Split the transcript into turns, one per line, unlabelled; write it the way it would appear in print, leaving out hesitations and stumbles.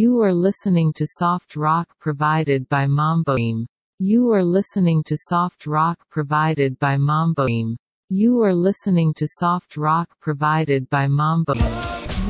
You are listening to soft rock provided by Mamboim. You are listening to soft rock provided by Mamboim. You are listening to soft rock provided by Mamboim.